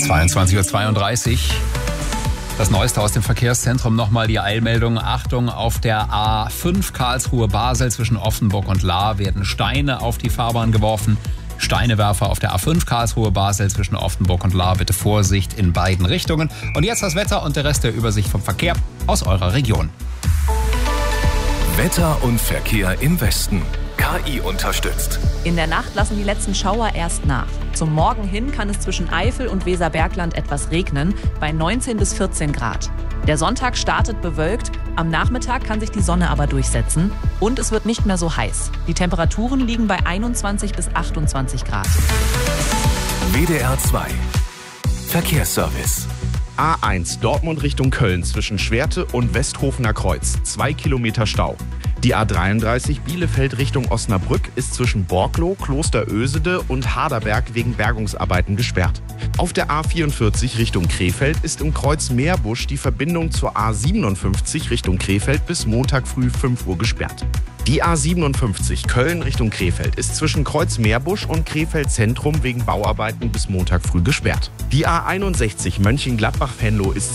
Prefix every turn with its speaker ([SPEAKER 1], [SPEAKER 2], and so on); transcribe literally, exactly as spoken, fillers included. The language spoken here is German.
[SPEAKER 1] zweiundzwanzig Uhr zweiunddreißig. Das Neueste aus dem Verkehrszentrum, nochmal die Eilmeldung. Achtung, auf der A fünf Karlsruhe-Basel zwischen Offenburg und Lahr werden Steine auf die Fahrbahn geworfen. Steinewerfer auf der A fünf Karlsruhe-Basel zwischen Offenburg und Lahr. Bitte Vorsicht in beiden Richtungen. Und jetzt das Wetter und der Rest der Übersicht vom Verkehr aus eurer Region.
[SPEAKER 2] Wetter und Verkehr im Westen. K I unterstützt.
[SPEAKER 3] In der Nacht lassen die letzten Schauer erst nach. Zum Morgen hin kann es zwischen Eifel und Weserbergland etwas regnen, bei neunzehn bis vierzehn Grad. Der Sonntag startet bewölkt, am Nachmittag kann sich die Sonne aber durchsetzen und es wird nicht mehr so heiß. Die Temperaturen liegen bei einundzwanzig bis achtundzwanzig Grad.
[SPEAKER 2] W D R zwei Verkehrsservice.
[SPEAKER 4] A eins Dortmund Richtung Köln zwischen Schwerte und Westhofener Kreuz. Zwei Kilometer Stau. Die A dreiunddreißig Bielefeld Richtung Osnabrück ist zwischen Borkloh, Klosterösede und Harderberg wegen Bergungsarbeiten gesperrt. Auf der A vierundvierzig Richtung Krefeld ist im Kreuz Meerbusch die Verbindung zur A siebenundfünfzig Richtung Krefeld bis Montag früh fünf Uhr gesperrt. Die A siebenundfünfzig Köln Richtung Krefeld ist zwischen Kreuz Meerbusch und Krefeld Zentrum wegen Bauarbeiten bis Montag früh gesperrt. Die A einundsechzig Mönchengladbach-Venlo ist